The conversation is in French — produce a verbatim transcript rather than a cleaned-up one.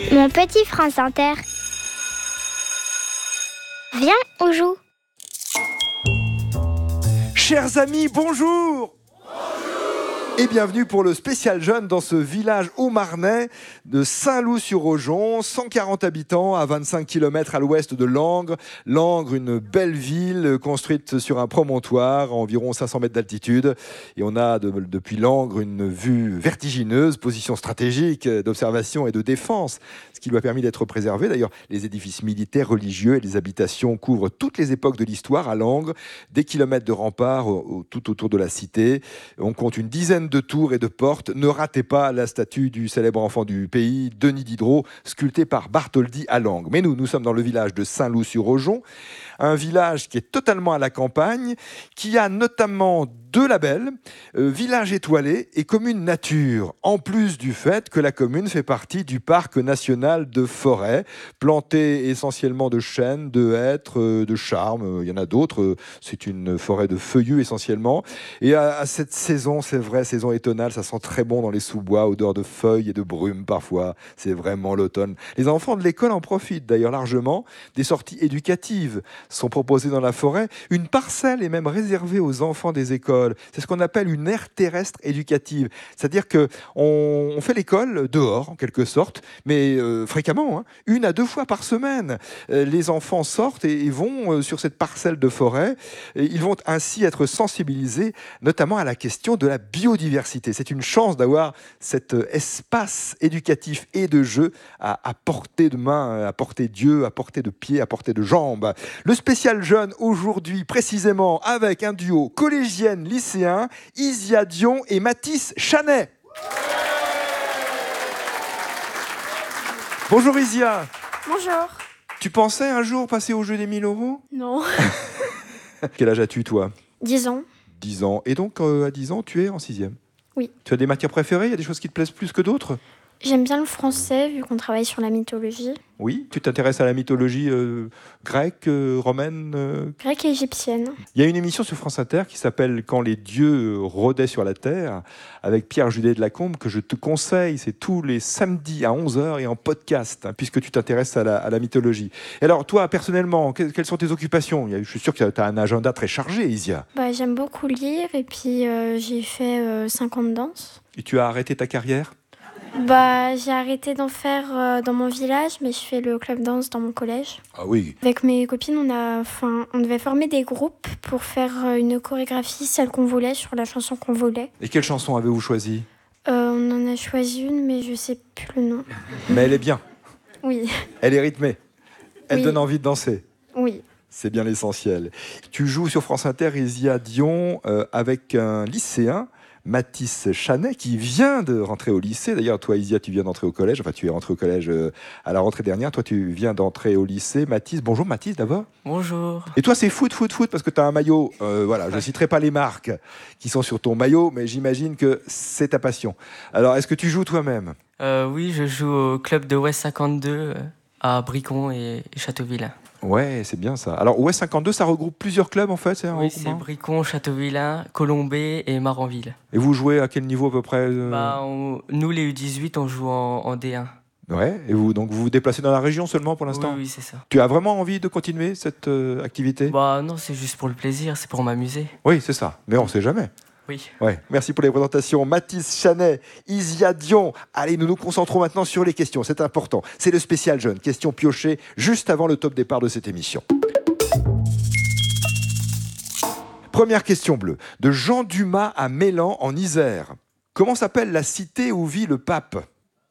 Mon petit France Inter. Viens, on joue. Chers amis, bonjour. Et bienvenue pour le spécial jeune dans ce village haut-marnais de Saint-Loup-sur-Aujon, cent quarante habitants à vingt-cinq kilomètres à l'ouest de Langres. Langres, une belle ville construite sur un promontoire à environ cinq cents mètres d'altitude. Et on a de, depuis Langres une vue vertigineuse, position stratégique d'observation et de défense, ce qui lui a permis d'être préservé. D'ailleurs, les édifices militaires, religieux et les habitations couvrent toutes les époques de l'histoire à Langres, des kilomètres de remparts tout autour de la cité. On compte une dizaine de tours et de portes. Ne ratez pas la statue du célèbre enfant du pays, Denis Diderot, sculptée par Bartholdi à Langres. Mais nous, nous sommes dans le village de Saint-Loup-sur-Aujon, un village qui est totalement à la campagne, qui a notamment deux labels, euh, village étoilé et commune nature, en plus du fait que la commune fait partie du parc national de Forêt, planté essentiellement de chênes, de hêtres, euh, de charmes, il y en a d'autres, euh, c'est une forêt de feuillus essentiellement, et à, à cette saison, c'est vrai, saison automnale, ça sent très bon dans les sous-bois, odeur de feuilles et de brume parfois, c'est vraiment l'automne. Les enfants de l'école en profitent d'ailleurs largement, des sorties éducatives sont proposées dans la forêt, une parcelle est même réservée aux enfants des écoles. C'est ce qu'on appelle une aire terrestre éducative. C'est-à-dire qu'on on fait l'école dehors, en quelque sorte, mais euh, fréquemment, hein, une à deux fois par semaine. Euh, les enfants sortent et, et vont euh, sur cette parcelle de forêt. Et ils vont ainsi être sensibilisés, notamment à la question de la biodiversité. C'est une chance d'avoir cet espace éducatif et de jeu à, à portée de main, à portée d'yeux, à portée de pied, à portée de jambes. Le spécial jeune, aujourd'hui, précisément, avec un duo collégienne lycéen, Isia Dion et Mathis Chanet. Bonjour Isia. Bonjour. Tu pensais un jour passer au jeu des mille euros ? Non. Quel âge as-tu toi ? dix ans. dix ans. Et donc euh, à dix ans, tu es en sixième ? Oui. Tu as des matières préférées ? Il y a des choses qui te plaisent plus que d'autres ? J'aime bien le français, vu qu'on travaille sur la mythologie. Oui, tu t'intéresses à la mythologie euh, grecque, euh, romaine euh... Grecque et égyptienne. Il y a une émission sur France Inter qui s'appelle « Quand les dieux rôdaient sur la terre » avec Pierre Judet de Lacombe, que je te conseille. C'est tous les samedis à onze heures et en podcast, hein, puisque tu t'intéresses à la, à la mythologie. Et alors, toi, personnellement, que, quelles sont tes occupations ? Je suis sûr que tu as un agenda très chargé, Isia. Bah, j'aime beaucoup lire et puis euh, j'ai fait euh, cinq ans de danse. Et tu as arrêté ta carrière ? Bah, j'ai arrêté d'en faire euh, dans mon village, mais je fais le club danse dans mon collège. Ah oui. Avec mes copines, on a, enfin, on devait former des groupes pour faire euh, une chorégraphie, celle qu'on voulait, sur la chanson qu'on voulait. Et quelle chanson avez-vous choisi ? euh, On en a choisi une, mais je sais plus le nom. Mais elle est bien. Oui. Elle est rythmée. Elle Oui. donne envie de danser. Oui. C'est bien l'essentiel. Tu joues sur France Inter, Isia Dion, euh, avec un lycéen, Mathis Chanet, qui vient de rentrer au lycée. D'ailleurs, toi, Isia, tu viens d'entrer au collège. Enfin, tu es rentré au collège euh, à la rentrée dernière. Toi, tu viens d'entrer au lycée. Mathis, bonjour Mathis, d'abord. Bonjour. Et toi, c'est foot, foot, foot, parce que tu as un maillot. Euh, voilà, je ne citerai pas les marques qui sont sur ton maillot, mais j'imagine que c'est ta passion. Alors, est-ce que tu joues toi-même ? Euh, oui, je joue au club de Ouest cinquante-deux euh, à Bricon et, et Châteauvillain. Ouais, c'est bien ça. Alors, Ouest cinquante-deux, ça regroupe plusieurs clubs, en fait, c'est un Oui, c'est regroupement ? Bricon, Châteauvillain, Colombey et Maranville. Et vous jouez à quel niveau à peu près euh... bah, on, Nous, les U dix-huit, on joue en, en D un. Ouais, et vous, donc vous vous déplacez dans la région seulement pour l'instant ? Oui, oui, c'est ça. Tu as vraiment envie de continuer cette euh, activité ? Bah non, c'est juste pour le plaisir, c'est pour m'amuser. Oui, c'est ça, mais on ne sait jamais. Oui. Ouais. Merci pour les présentations. Mathis Chanet, Isia Dion. Allez, nous nous concentrons maintenant sur les questions, c'est important. C'est le spécial jeune, questions piochées juste avant le top départ de cette émission. Première question bleue, de Jean Dumas à Mélan en Isère. Comment s'appelle la cité où vit le pape ?